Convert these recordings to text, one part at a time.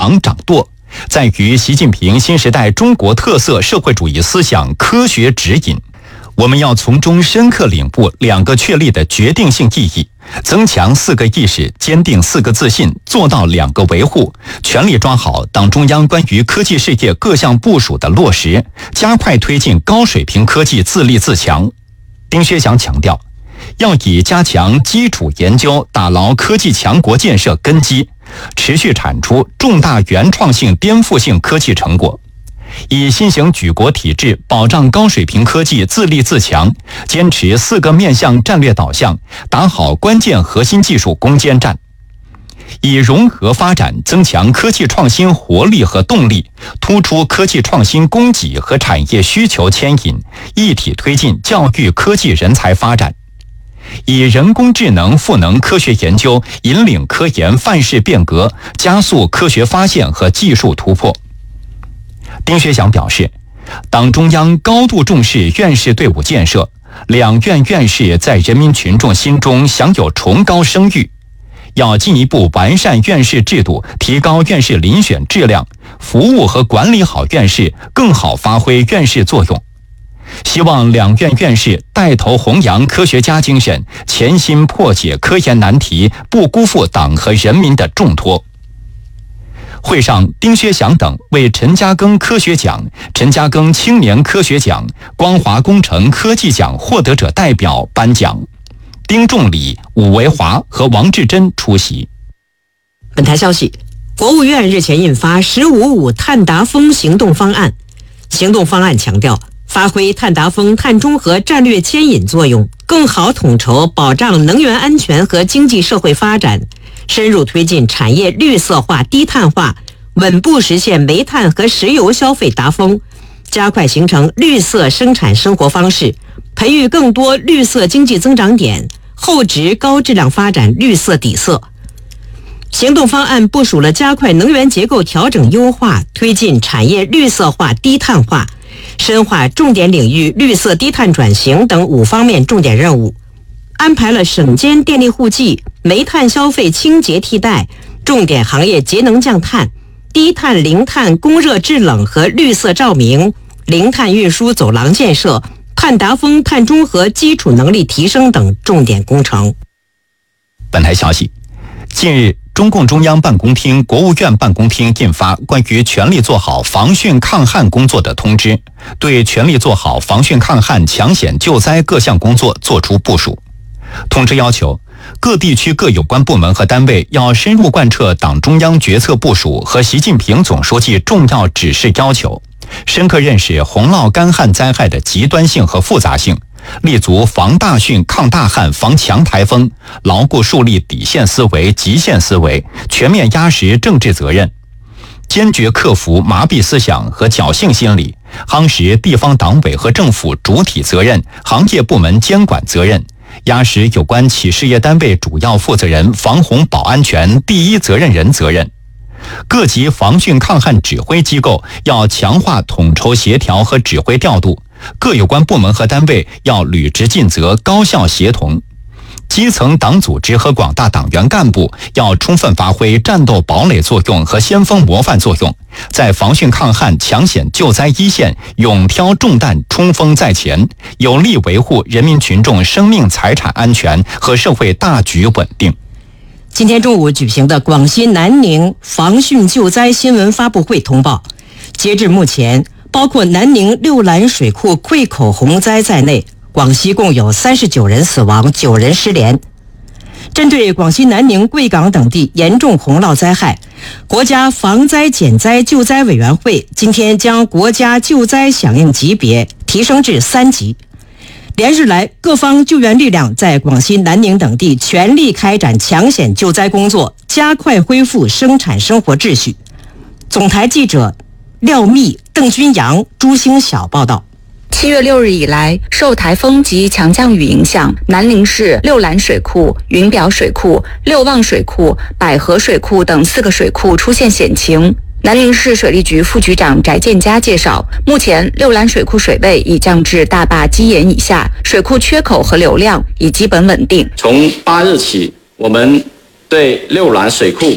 强掌舵，在于习近平新时代中国特色社会主义思想科学指引。我们要从中深刻领悟2个确立的决定性意义，增强4个意识，坚定4个自信，做到2个维护，全力抓好党中央关于科技事业各项部署的落实，加快推进高水平科技自立自强。丁薛祥强调，要以加强基础研究打牢科技强国建设根基，持续产出重大原创性颠覆性科技成果，以新型举国体制保障高水平科技自立自强，坚持4个面向战略导向，打好关键核心技术攻坚战，以融合发展增强科技创新活力和动力，突出科技创新供给和产业需求牵引，一体推进教育科技人才发展，以人工智能赋能科学研究，引领科研范式变革，加速科学发现和技术突破。丁薛祥表示，党中央高度重视院士队伍建设，2院院士在人民群众心中享有崇高声誉，要进一步完善院士制度，提高院士遴选质量，服务和管理好院士，更好发挥院士作用。希望2院院士带头弘扬科学家精神，潜心破解科研难题，不辜负党和人民的重托。会上，丁薛祥等为陈嘉庚科学奖、陈嘉庚青年科学奖、光华工程科技奖获得者代表颁奖。丁仲礼、武维华和王志珍出席。 本台消息，国务院日前印发“15.5碳达峰行动方案”。行动方案强调，发挥碳达峰碳中和战略牵引作用，更好统筹保障能源安全和经济社会发展，深入推进产业绿色化、低碳化，稳步实现煤炭和石油消费达峰，加快形成绿色生产生活方式，培育更多绿色经济增长点，厚植高质量发展绿色底色。行动方案部署了加快能源结构调整优化、推进产业绿色化、低碳化、深化重点领域绿色低碳转型等5方面重点任务，安排了省间电力户籍、煤炭消费清洁替代、重点行业节能降碳、低碳零碳供热制冷和绿色照明、零碳运输走廊建设、碳达峰碳中和基础能力提升等重点工程。 本台消息，近日中共中央办公厅、国务院办公厅印发关于全力做好防汛抗旱工作的通知，对全力做好防汛抗旱抢险救灾各项工作作出部署。通知要求，各地区各有关部门和单位要深入贯彻党中央决策部署和习近平总书记重要指示要求，深刻认识洪涝干旱灾害的极端性和复杂性，立足防大汛、抗大旱、防强台风，牢固树立底线思维、极限思维，全面压实政治责任，坚决克服麻痹思想和侥幸心理，夯实地方党委和政府主体责任、行业部门监管责任，压实有关企事业单位主要负责人防洪保安全第一责任人责任。各级防汛抗旱指挥机构要强化统筹协调和指挥调度，各有关部门和单位要履职尽责、高效协同。基层党组织和广大党员干部要充分发挥战斗堡垒作用和先锋模范作用，在防汛抗旱抢险救灾一线勇挑重担、冲锋在前，有力维护人民群众生命财产安全和社会大局稳定。 今天中午举行的广西南宁防汛救灾新闻发布会通报，截至目前，包括南宁六兰水库溃口洪灾在内，广西共有39人死亡，9人失联。针对广西南宁、贵港等地严重洪涝灾害，国家防灾减灾救灾委员会今天将国家救灾响应级别提升至3级。连日来，各方救援力量在广西南宁等地全力开展抢险救灾工作，加快恢复生产生活秩序。总台记者廖密、邓军阳、朱星晓报道。 7月6日以来，受台风及强降雨影响，南宁市六兰水库、云表水库、六旺水库、百合水库等4个水库出现险情。南宁市水利局副局长翟建佳介绍，目前六兰水库水位已降至大坝基岩以下，水库缺口和流量已基本稳定。 从8日起，我们对六兰水库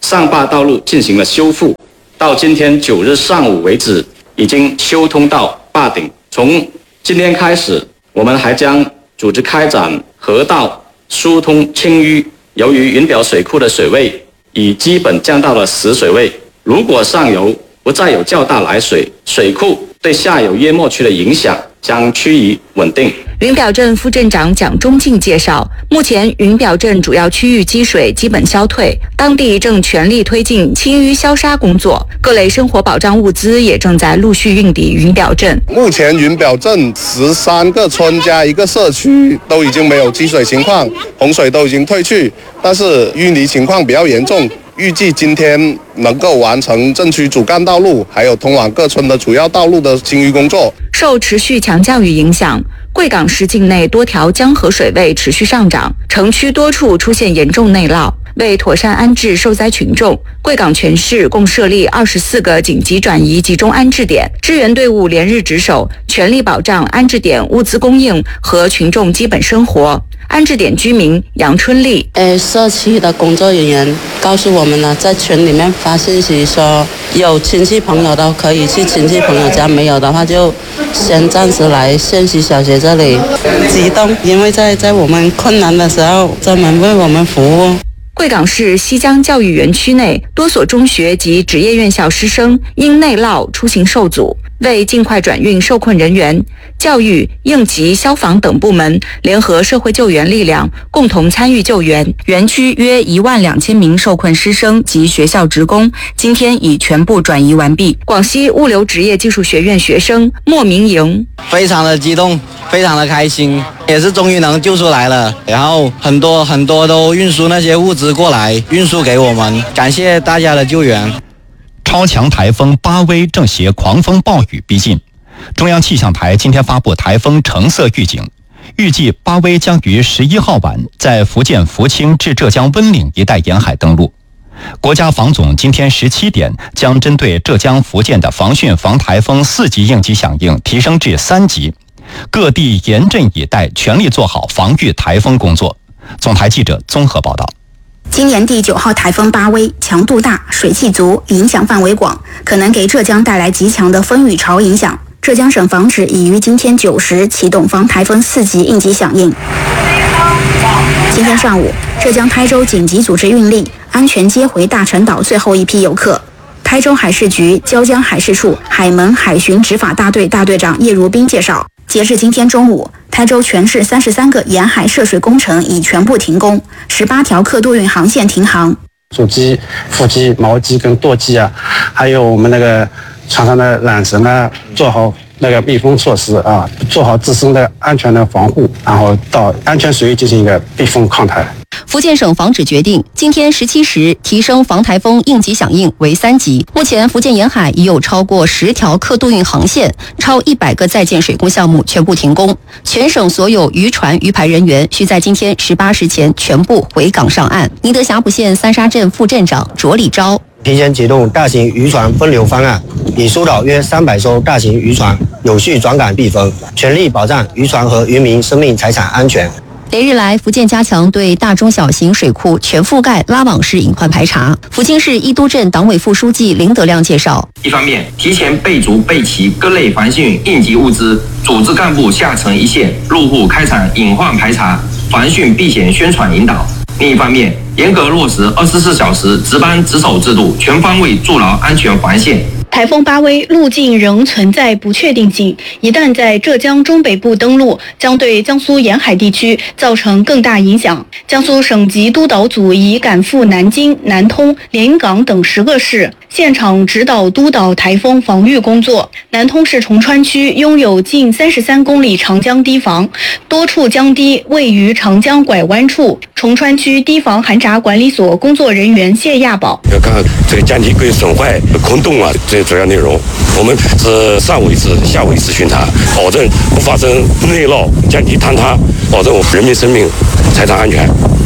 上坝道路进行了修复，到今天9日上午为止，已经修通到坝顶。从今天开始，我们还将组织开展河道疏通清淤。由于云表水库的水位已基本降到了死水位，如果上游不再有较大来水，水库对下游淹没区的影响将趋于稳定。 云表镇副镇长蒋忠进介绍，目前云表镇主要区域积水基本消退，当地正全力推进清淤消杀工作，各类生活保障物资也正在陆续运抵云表镇。 目前云表镇13个村加一个社区都已经没有积水情况，洪水都已经退去，但是淤泥情况比较严重。预计今天能够完成镇区主干道路还有通往各村的主要道路的清淤工作。 受持续强降雨影响，贵港市境内多条江河水位持续上涨，城区多处出现严重内涝。为妥善安置受灾群众，贵港全市共设立24个紧急转移集中安置点，支援队伍连日值守，全力保障安置点物资供应和群众基本生活。安置点居民杨春丽， 社区的工作人员告诉我们了，在群里面发信息说，有亲戚朋友的可以去亲戚朋友家，没有的话就先暂时来县西小学这里。激动，因为在我们困难的时候专门为我们服务。 贵港市西江教育园区内多所中学及职业院校师生因内涝出行受阻，为尽快转运受困人员，教育、应急、消防等部门联合社会救援力量，共同参与救援。园区约12000名受困师生及学校职工，今天已全部转移完毕。广西物流职业技术学院学生莫明莹， 非常的激动，非常的开心，也是终于能救出来了。然后很多都运输那些物资过来，运输给我们，感谢大家的救援。 超强台风巴威正携狂风暴雨逼近，中央气象台今天发布台风橙色预警，预计巴威将于11号晚在福建福清至浙江温岭一带沿海登陆。国家防总今天17点将针对浙江、福建的防汛防台风4级应急响应提升至3级，各地严阵以待，全力做好防御台风工作。总台记者综合报道。 今年第9号台风巴威强度大，水汽足，影响范围广，可能给浙江带来极强的风雨潮影响。浙江省防指已于今天9时启动防台风4级应急响应。今天上午，浙江台州紧急组织运力，安全接回大陈岛最后一批游客。台州海事局椒江海事处海门海巡执法大队大队长叶如斌介绍，截至今天中午，台州全市33个沿海涉水工程已全部停工，18条客渡运航线停航。 主机、副机、锚机跟舵机啊，还有我们那个船上的缆绳啊，做好那个密封措施啊，做好自身的安全的防护，然后到安全水域进行一个避风抗台。 福建省防指决定，今天17时提升防台风应急响应为3级。目前，福建沿海已有超过10条客渡运航线，超100个在建水工项目全部停工。全省所有渔船、渔排人员需在今天18时前全部回港上岸。宁德峡谷县三沙镇副镇长卓礼昭。 提前启动大型渔船分流方案，已疏导约300艘大型渔船，有序转港避风，全力保障渔船和渔民生命财产安全。 连日来，福建加强对大中小型水库全覆盖拉网式隐患排查。福清市伊都镇党委副书记林德亮介绍， 一方面提前备足备齐各类防汛应急物资，组织干部下沉一线，入户开展隐患排查、防汛避险宣传引导；另一方面，严格落实24小时值班值守制度，全方位筑牢安全防线。 台风巴威路径仍存在不确定性，一旦在浙江中北部登陆，将对江苏沿海地区造成更大影响。江苏省级督导组已赶赴南京、南通、连云港等10个市，现场指导督导台风防御工作。南通市崇川区拥有近33公里长江堤防，多处江堤位于长江拐弯处。崇川区堤防涵闸管理所工作人员谢亚宝， 要看这个江堤规损坏、空洞啊，这主要内容，我们是上午一次、下午一次巡查，保证不发生内涝、江堤坍塌，保证人民生命财产安全。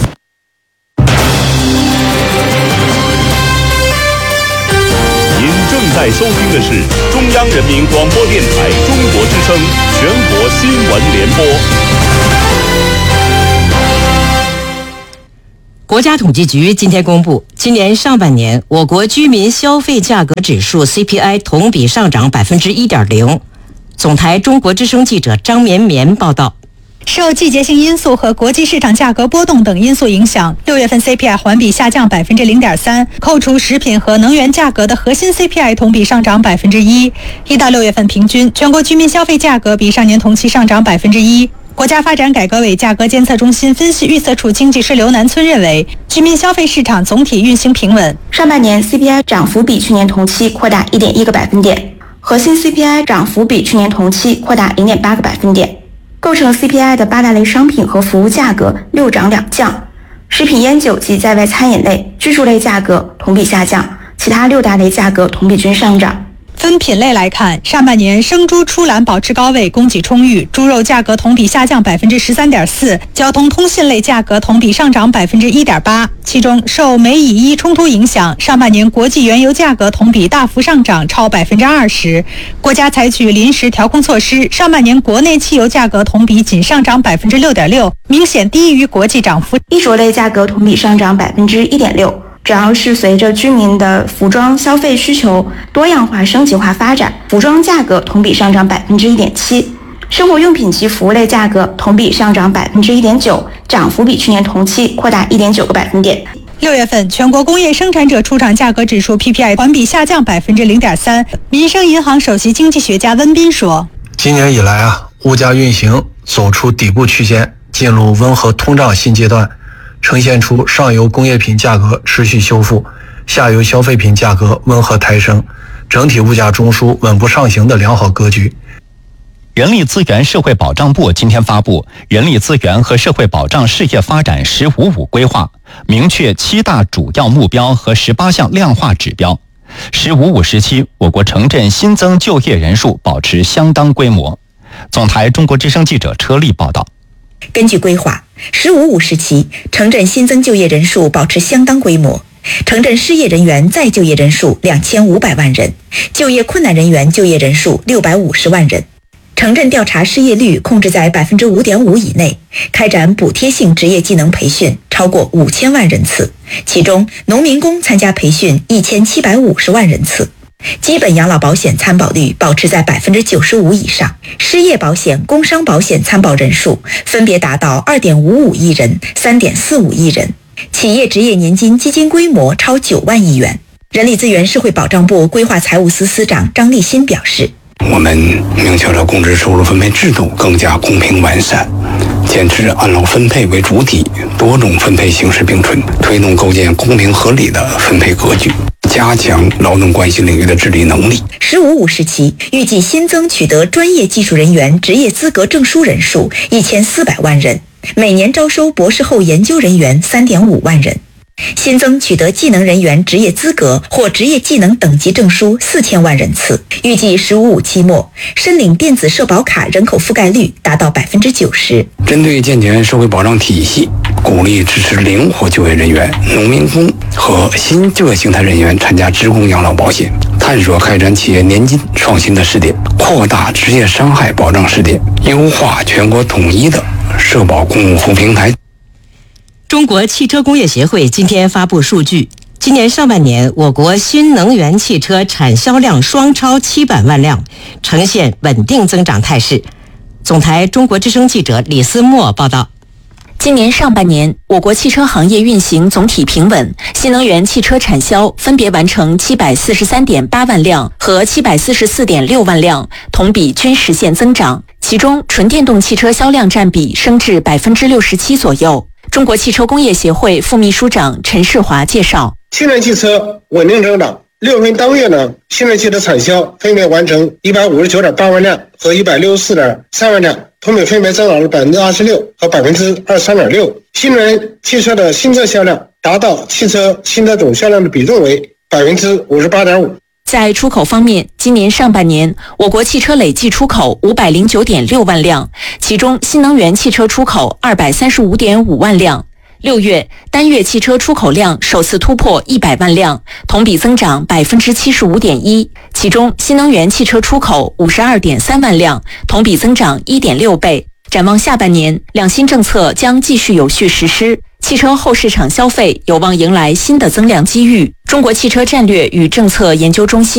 您正在收听的是中央人民广播电台中国之声全国新闻联播。新闻联播。 国家统计局今天公布，今年上半年我国居民消费价格指数 CPI 同比上涨 1.0%。总台中国之声记者张绵绵报道。 受季节性因素和国际市场价格波动等因素影响，6月份 CPI 环比下降 0.3%， 扣除食品和能源价格的核心 CPI 同比上涨 1%。1到6月份平均，全国居民消费价格比上年同期上涨 1%。国家发展改革委价格监测中心分析预测处经济师刘南村认为，居民消费市场总体运行平稳。 上半年 CPI 涨幅比去年同期扩大 1.1个百分点，核心 CPI 涨幅比去年同期扩大 0.8个百分点。构成 CPI 的8大类商品和服务价格6涨2降，食品烟酒及在外餐饮类、居住类价格同比下降，其他6大类价格同比均上涨。 分品类来看，上半年生猪出栏保持高位，供给充裕，猪肉价格同比下降 13.4%， 交通通信类价格同比上涨 1.8%。其中，受美以伊冲突影响，上半年国际原油价格同比大幅上涨，超 20%。国家采取临时调控措施，上半年国内汽油价格同比仅上涨 6.6%， 明显低于国际涨幅。 衣着类价格同比上涨 1.6%。主要是随着居民的服装消费需求多样化升级化发展，服装价格同比上涨 1.7%， 生活用品及服务类价格同比上涨 1.9%， 涨幅比去年同期扩大 1.9个百分点。 6月份全国工业生产者出厂价格指数 PPI 环比下降 0.3%。 民生银行首席经济学家温彬说， 今年以来物价运行走出底部区间，进入温和通胀新阶段，呈现出上游工业品价格持续修复，下游消费品价格温和抬升，整体物价中枢稳步上行的良好格局。 人力资源社会保障部今天发布《人力资源和社会保障事业发展“15+5”规划》，明确7大主要目标和18项量化指标。“15+5”时期，我国城镇新增就业人数保持相当规模。总台中国之声记者车丽报道。 根据规划，“15+5”时期，城镇新增就业人数保持相当规模，城镇失业人员再就业人数2500万人，就业困难人员就业人数650万人。城镇调查失业率控制在 5.5% 以内，开展补贴性职业技能培训超过5000万人次，其中农民工参加培训1750万人次。基本养老保险参保率保持在 95% 以上，失业保险、工伤保险参保人数分别达到 2.55 亿人、3.45亿人，企业职业年金基金规模超9万亿元。人力资源社会保障部规划财务司司长张立新表示， 我们明确了工资收入分配制度更加公平完善，坚持按劳分配为主体，多种分配形式并存，推动构建公平合理的分配格局，加强劳动关系领域的治理能力。 “15+5”时期预计新增取得专业技术人员职业资格证书人数1400万人，每年招收博士后研究人员3.5万人。新增取得技能人员职业资格或职业技能等级证书4000万人次。预计“15+5”期末，申领电子社保卡人口覆盖率达到 90%。 针对健全社会保障体系，鼓励支持灵活就业人员、农民工和新就业形态人员参加职工养老保险，探索开展企业年金创新的试点，扩大职业伤害保障试点，优化全国统一的社保公共服务平台。 中国汽车工业协会今天发布数据，今年上半年我国新能源汽车产销量双超700万辆，呈现稳定增长态势。总台中国之声记者李思墨报道。 今年上半年，我国汽车行业运行总体平稳，新能源汽车产销分别完成743.8万辆和744.6万辆，同比均实现增长。其中，纯电动汽车销量占比升至67%左右。中国汽车工业协会副秘书长陈世华介绍， 新能源汽车稳定增长，6月份当月呢，新能源汽车产销分别完成159.8万辆和164.3万辆，同比分别增长了26%和23.6%。新能源汽车的新车销量达到汽车新车总销量的比重为58.5%。 在出口方面，今年上半年，我国汽车累计出口509.6万辆，其中新能源汽车出口235.5万辆。6月单月汽车出口量首次突破100万辆，同比增长 75.1%， 其中新能源汽车出口52.3万辆，同比增长 1.6倍。展望下半年，两新政策将继续有序实施， 汽车后市场消费有望迎来新的增量机遇。中国汽车战略与政策研究中心